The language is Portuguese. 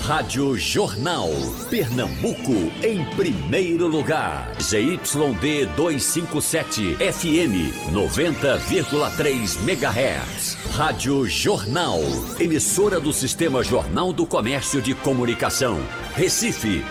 Rádio Jornal. Pernambuco em primeiro lugar. ZYD 257 FM 90,3 MHz. Rádio Jornal. Emissora do Sistema Jornal do Comércio de Comunicação. Recife.